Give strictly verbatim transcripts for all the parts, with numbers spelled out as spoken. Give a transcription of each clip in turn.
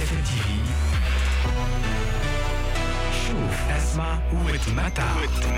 اف ام تي في. شوف اسمع وتمتع.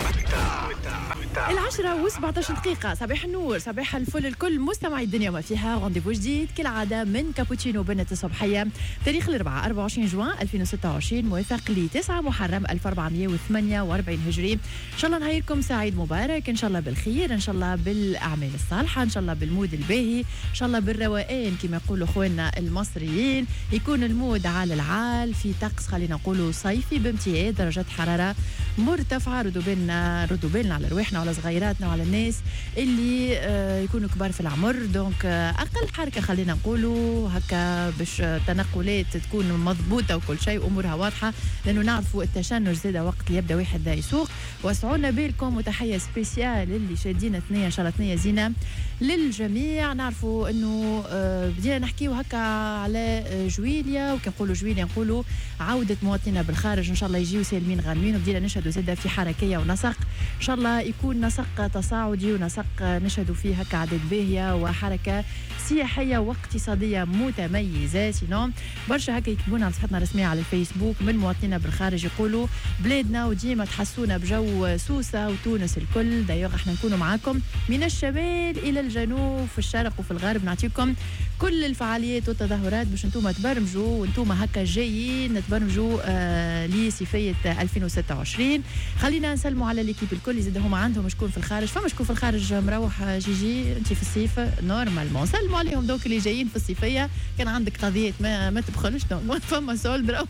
العشرة وسبعتاشر دقيقة. صباح النور، صباح الفل الكل مستمعي الدنيا وما فيها. رونديفو جديد كالعادة من كابوتشينو بنة الصبحية، تاريخ الأربعاء أربعة وعشرين جوان ألفين وستة وعشرين، موافق ل تسعة محرم ألف وأربعمائة وثمانية وأربعين هجري. إن شاء الله نهاركم سعيد مبارك، إن شاء الله بالخير، إن شاء الله بالأعمال الصالحة، إن شاء الله بالمود الباهي، إن شاء الله بالروقان كما يقولوا أخواننا المصريين. يكون المود على العال في طقس خلينا نقولوا صيفي بامتياز، درجات حرارة مرتفعة. ردوا بالنا ردوا بالنا على رواحنا وعلى صغيراتنا وعلى الناس اللي آه يكونوا كبار في العمر. دونك آه أقل حركة خلينا نقولوا هكا باش التنقلات تكون مضبوطة وكل شيء أمورها واضحة، لأنه نعرفوا التشنج زاد وقت اللي يبدأ واحد يسوق. واسعونا بالكم وتحية سبيسيال اللي شادين ثنية إن شاء الله ثنية زينة للجميع. نعرفوا أنه آه بدينا نحكيو هكا على جويليا، وكنقولوا جويليا نقولوا عودة مواطنين بالخارج إن شاء الله يجيو سالمين غانمين، وبدينا نشهدوا زادة في حركية ونسق إن شاء الله يكون نسق تصاعدي ونسق نشهدوا فيه هكا عدد باهية وحركة سياحية واقتصادية متميزة. سينو برشا هكا يكتبونا على صفحتنا الرسمية على الفيسبوك من مواطنين بالخارج يقولوا بلادنا وديما تحسونا بجو سوسة وتونس الكل. دايوغ احنا نكونوا معاكم من الشمال إلى الجنوب، في الشرق وفي الغرب، نعطيكم كل الفعاليات والتظاهرات باش انتم تبرمجوا وانتم هكا جايين تبرمجوا آه لصيفية ألفين وستة وعشرين. خلينا نسلموا على ليكيب الكل يزيد هما عندهم شكون في الخارج. فما شكون في الخارج مروح جيجي انت في الصيف نورمالمون، سلموا عليهم دوك اللي جايين في الصيفيه. كان عندك قضيه ما, ما تبخلش دونك فما سولدرا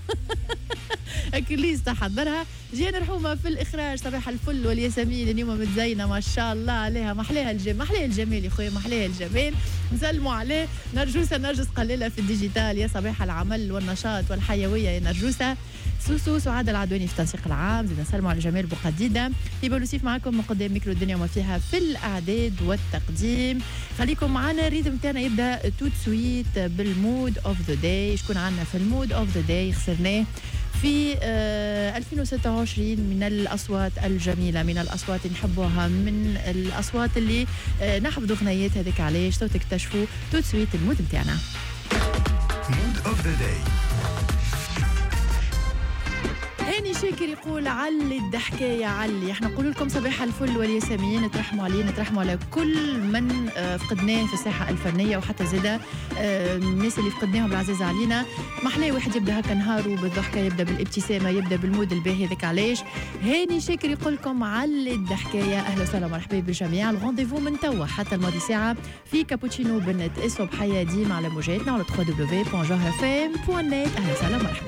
اكليس تحضرها. جينا رحومه في الاخراج صباح الفل والياسمين اليوم متزينه ما شاء الله عليها، محليها الجمال محليها الجمال يا خويا محليها الجمال. نسلموا عليه نرجوسه نرجس قليله في الديجيتال. يا صباح العمل والنشاط والحيويه يا نرجوسه. سوسو سعاد العدواني في التنسيق العام. زيد نسلموا على جمال بوقديده. يبقى لوسيف معكم من قدام ميكرو الدنيا وما فيها في الاعداد والتقديم. خليكم معنا. الريتم تاعنا يبدا توت سويت بالمود اوف ذا داي. شكون عندنا في المود اوف ذا داي خسرناه في آه ألفين وستة وعشرين من الأصوات الجميلة، من الأصوات نحبوها، من الأصوات اللي آه نحفظوا غنيات. هذيك علاش تو تكتشفوا توت سويت المود نتاعنا. مود اوف ذا داي. هاني شاكر يقول علي الضحكايه علي. احنا نقول لكم صباح الفل والياسمين، نترحموا عليه نترحموا على كل من فقدناه في الساحه الفنيه، وحتى زاده الناس اللي فقدناهم العزيز علينا. محلاه واحد يبدا هكا نهاره بالضحكه، يبدا بالابتسامه، يبدا بالمود الباهي. ذاك علاش هاني شاكر يقول لكم علي الضحكايه. اهلا وسهلا ومرحبا بالجميع. الرونديفو من توا حتى الماضي ساعه في كابوتشينو بنت الصبحيه ديما على موجاتنا على دبليو دبليو دبليو بوان جوهر اف ام بوان نت. اهلا وسهلا ومرحبا.